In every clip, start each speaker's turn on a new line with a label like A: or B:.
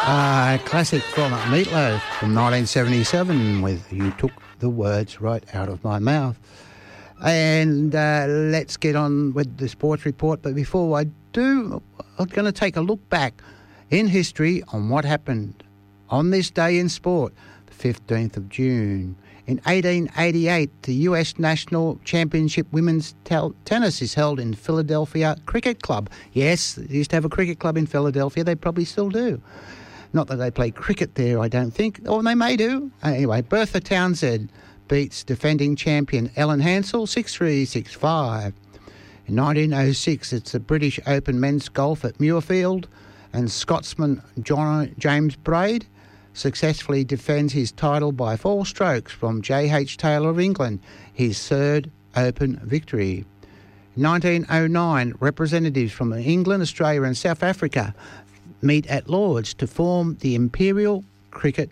A: Classic from Meatloaf from 1977 with You Took the Words Right Out of My Mouth. And let's get on with the sports report. But before I do, I'm going to take a look back in history on what happened on this day in sport, the 15th of June. In 1888, the US National Championship Women's Tennis is held in Philadelphia Cricket Club. Yes, they used to have a cricket club in Philadelphia. They probably still do. Not that they play cricket there, I don't think. Or they may do. Anyway, Bertha Townsend beats defending champion Ellen Hansel 6-3, 6-5. In 1906, it's the British Open men's golf at Muirfield, and Scotsman James Braid successfully defends his title by 4 strokes from J.H. Taylor of England, his third Open victory. In 1909, representatives from England, Australia and South Africa meet at Lords to form the Imperial Cricket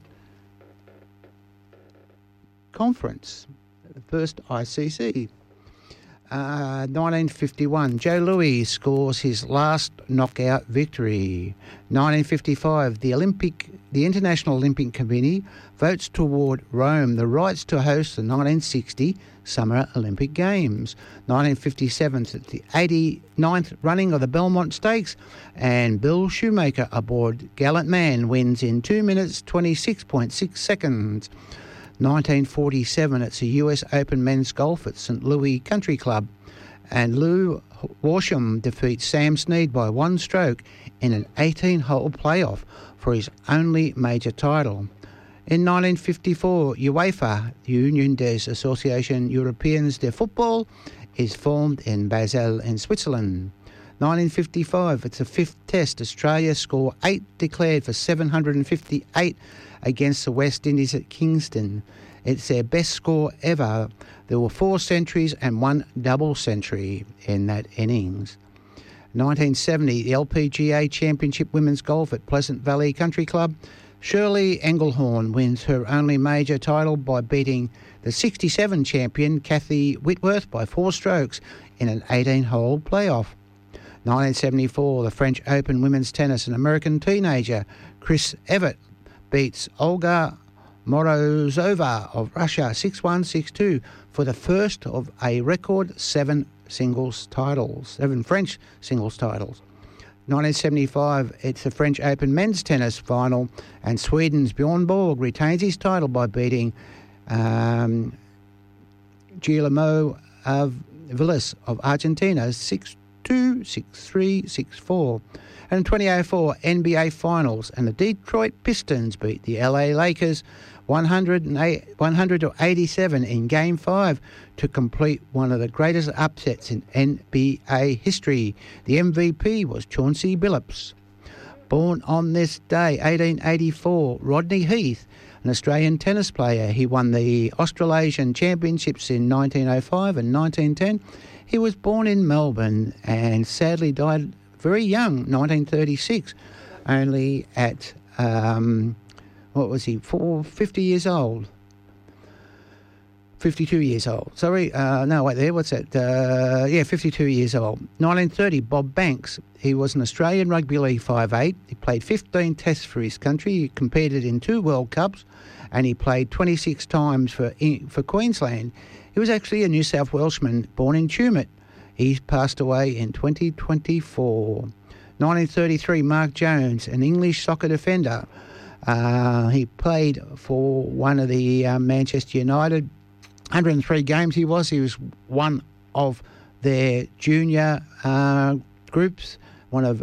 A: Conference, the first ICC. 1951, Joe Louis scores his last knockout victory. 1955, the International Olympic Committee votes to award Rome the rights to host the 1960 Summer Olympic Games. 1957, the 89th running of the Belmont Stakes, and Bill Shoemaker aboard Gallant Man wins in 2 minutes 26.6 seconds. 1947, it's a US Open men's golf at St. Louis Country Club, and Lou Warsham defeats Sam Snead by 1 stroke in an 18-hole playoff for his only major title. In 1954, UEFA, the Union des Associations Européennes de Football, is formed in Basel in Switzerland. 1955, it's the 5th test. Australia score 8 declared for 758 against the West Indies at Kingston. It's their best score ever. There were 4 centuries and 1 double century in that innings. 1970, the LPGA Championship Women's Golf at Pleasant Valley Country Club. Shirley Engelhorn wins her only major title by beating the 67 champion Kathy Whitworth by 4 strokes in an 18-hole playoff. 1974, the French Open Women's Tennis, an American teenager, Chris Evert, beats Olga Morozova of Russia 6-1, 6-2 for the first of a record 7 French singles titles. 1975, it's the French Open men's tennis final, and Sweden's Bjorn Borg retains his title by beating Guillermo Vilas of Argentina 6-2, 6-3, 6-4. And in 2004, NBA Finals, and the Detroit Pistons beat the LA Lakers 100-87 in Game 5 to complete one of the greatest upsets in NBA history. The MVP was Chauncey Billups. Born on this day, 1884, Rodney Heath, an Australian tennis player. He won the Australasian Championships in 1905 and 1910. He was born in Melbourne and sadly died very young, 1936, only at, 50 years old? 52 years old. 52 years old. 1930, Bob Banks. He was an Australian Rugby League 5'8". He played 15 tests for his country. He competed in 2 World Cups, and he played 26 times for Queensland. He was actually a New South Welshman born in Tumut. He passed away in 2024. 1933, Mark Jones, an English soccer defender. He played for one of the Manchester United. 103 games he was. He was one of their junior groups, one of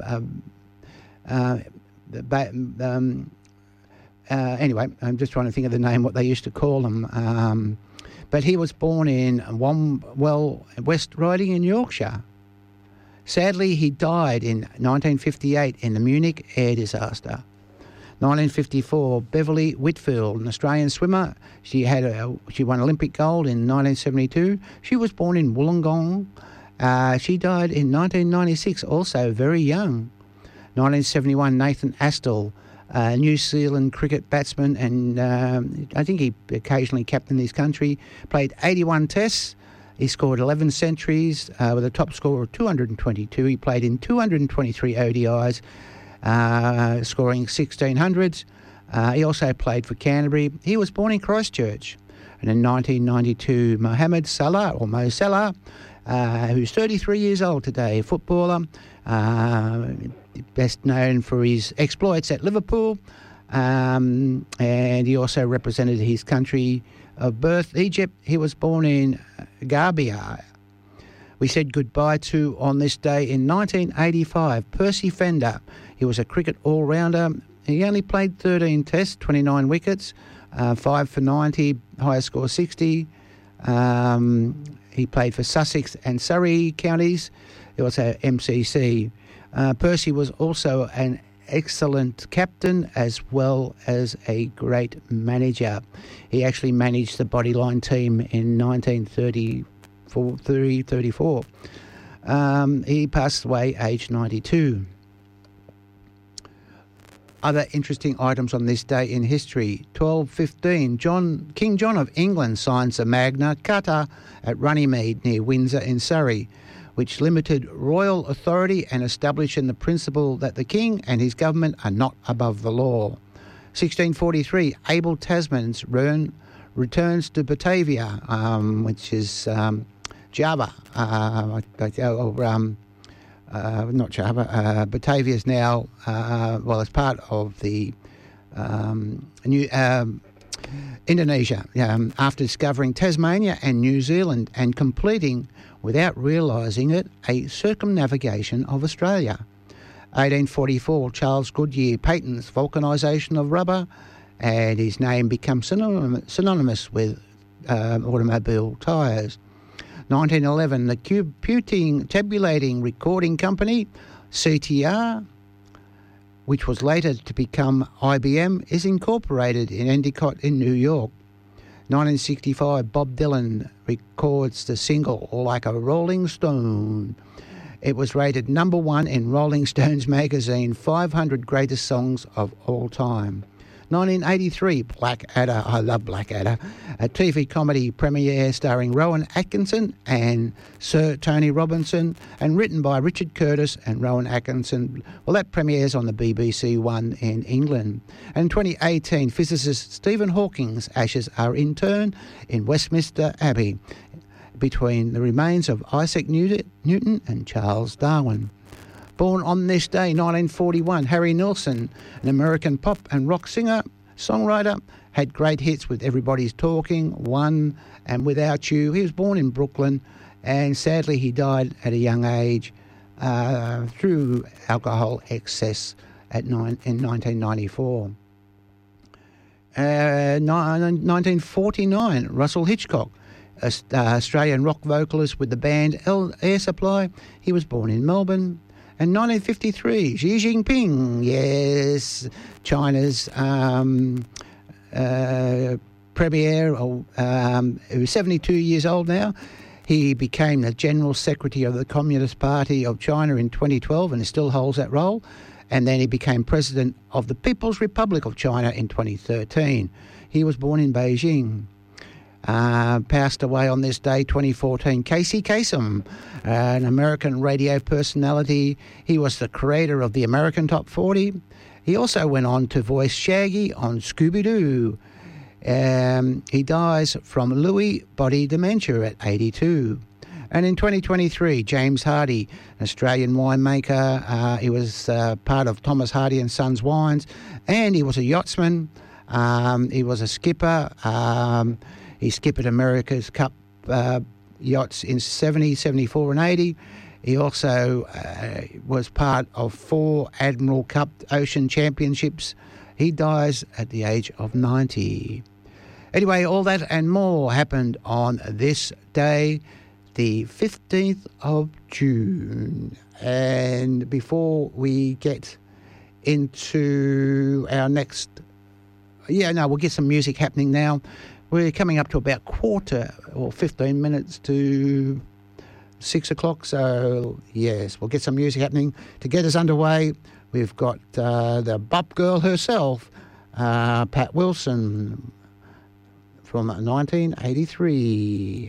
A: anyway, I'm just trying to think of the name, what they used to call them. But he was born in West Riding in Yorkshire. Sadly, he died in 1958 in the Munich air disaster. 1954, Beverly Whitfield, an Australian swimmer. She won Olympic gold in 1972. She was born in Wollongong. She died in 1996, also very young. 1971, Nathan Astle, New Zealand cricket batsman, and I think he occasionally captained his country. Played 81 tests. He scored 11 centuries with a top score of 222. He played in 223 ODIs. scoring 1600s. He also played for Canterbury. He was born in Christchurch. And in 1992, Mohamed Salah, or Mo Salah, who's 33 years old today, a footballer, best known for his exploits at Liverpool, and he also represented his country of birth, Egypt. He was born in Gambia. We said goodbye to, on this day in 1985, Percy Fender. He was a cricket all-rounder. He only played 13 tests, 29 wickets, 5 for 90, highest score 60. He played for Sussex and Surrey counties. He also MCC. Percy was also an excellent captain as well as a great manager. He actually managed the Bodyline team in 1934. He passed away aged 92. Other interesting items on this day in history. 1215, King John of England signs the Magna Carta at Runnymede near Windsor in Surrey, which limited royal authority and established the principle that the king and his government are not above the law. 1643, Abel Tasman's returns to Batavia, which is Java, not Java. Batavia is now, it's part of the new Indonesia, after discovering Tasmania and New Zealand and completing, without realising it, a circumnavigation of Australia. 1844, Charles Goodyear patents vulcanisation of rubber, and his name becomes synonymous with automobile tyres. 1911, the Tabulating Recording Company, CTR, which was later to become IBM, is incorporated in Endicott in New York. 1965, Bob Dylan records the single Like a Rolling Stone. It was rated number 1 in Rolling Stones magazine, 500 greatest songs of all time. 1983, Blackadder, I love Blackadder, a TV comedy premiere starring Rowan Atkinson and Sir Tony Robinson, and written by Richard Curtis and Rowan Atkinson. Well, that premieres on the BBC One in England. And in 2018, physicist Stephen Hawking's ashes are interred in Westminster Abbey between the remains of Isaac Newton and Charles Darwin. Born on this day, 1941, Harry Nilsson, an American pop and rock singer, songwriter, had great hits with Everybody's Talking, One, and Without You. He was born in Brooklyn, and sadly he died at a young age through alcohol excess in 1994. 1949, Russell Hitchcock, Australian rock vocalist with the band Air Supply. He was born in Melbourne. And 1953, Xi Jinping, yes, China's premier, who's 72 years old now. He became the General Secretary of the Communist Party of China in 2012 and still holds that role. And then he became President of the People's Republic of China in 2013. He was born in Beijing. Passed away on this day, 2014, Casey Kasem, an American radio personality. He was the creator of the American Top 40. He also went on to voice Shaggy on Scooby-Doo. He dies from Lewy body dementia at 82. And in 2023, James Hardy, an Australian winemaker. He was part of Thomas Hardy and Sons Wines, and he was a yachtsman. He was a skipper. He skippered America's Cup yachts in 70, 74 and 80. He also was part of 4 Admiral Cup Ocean Championships. He dies at the age of 90. Anyway, all that and more happened on this day, the 15th of June. And before we get into our next... we'll get some music happening now. We're coming up to about 15 minutes to 6 o'clock. So, yes, we'll get some music happening. To get us underway, we've got the bop girl herself, Pat Wilson, from 1983.